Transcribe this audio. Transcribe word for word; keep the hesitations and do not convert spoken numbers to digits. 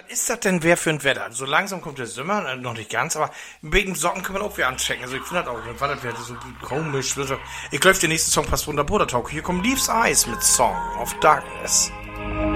ist das denn wer für ein Wetter? So langsam kommt der Sommer, äh, noch nicht ganz, aber mit den Socken kann man auch wieder anchecken. Also ich finde das auch, weil das wird so komisch. Ich glaube, der nächste Song passt wunderbar, der Talk. Hier kommt Leaves Eyes mit Song of Darkness.